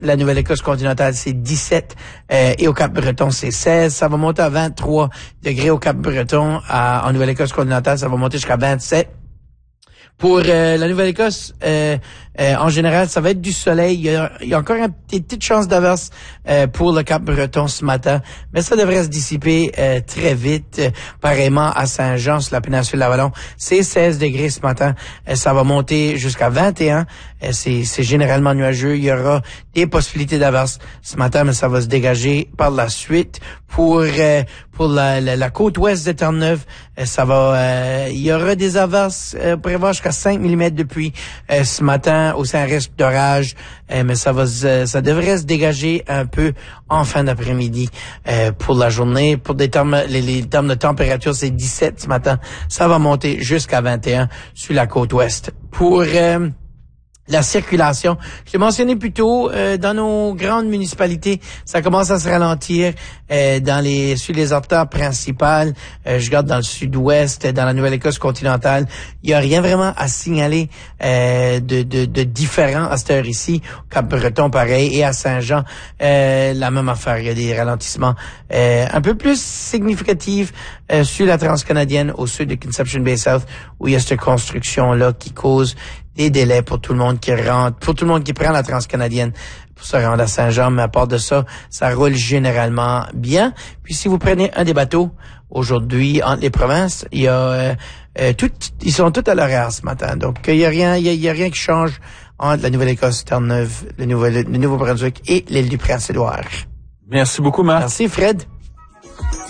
La Nouvelle-Écosse continentale, c'est 17. Et au Cap-Breton, c'est 16. Ça va monter à 23 degrés au Cap-Breton. En Nouvelle-Écosse continentale, ça va monter jusqu'à 27. Pour la Nouvelle-Écosse, en général, ça va être du soleil. Il y a encore une petite chance d'averse pour le Cap-Breton ce matin, mais ça devrait se dissiper très vite. Pareillement à Saint-Jean, sur la péninsule d'Avalon, c'est 16 degrés ce matin. Ça va monter jusqu'à 21. C'est généralement nuageux. Il y aura des possibilités d'averse ce matin, mais ça va se dégager par la suite. Pour la côte ouest de Terre-Neuve, il y aura des averses prévoir jusqu'à 5 mm de pluie ce matin, aussi un risque d'orage, mais ça devrait se dégager un peu en fin d'après-midi pour la journée. Pour les termes de température, c'est 17 ce matin. Ça va monter jusqu'à 21 sur la côte ouest. Pour la circulation, je l'ai mentionné plus tôt, dans nos grandes municipalités, ça commence à se ralentir sur les artères principales. Je regarde dans le sud-ouest, dans la Nouvelle-Écosse continentale, il y a rien vraiment à signaler de différent à cette heure ici. Au Cap-Breton, pareil, et à Saint-Jean, la même affaire. Il y a des ralentissements un peu plus significatifs sur la transcanadienne au sud de Conception Bay South, où il y a cette construction-là qui cause des délais pour tout le monde qui rentre, pour tout le monde qui prend la transcanadienne pour se rendre à Saint-Jean. Mais à part de ça, ça roule généralement bien. Puis si vous prenez un des bateaux aujourd'hui entre les provinces, il y a ils sont tous à l'horaire ce matin. Donc il y a rien qui change entre la Nouvelle-Écosse, Terre-Neuve, le Nouveau-Brunswick et l'île du Prince-Édouard. Merci beaucoup, Marc. Merci, Fred.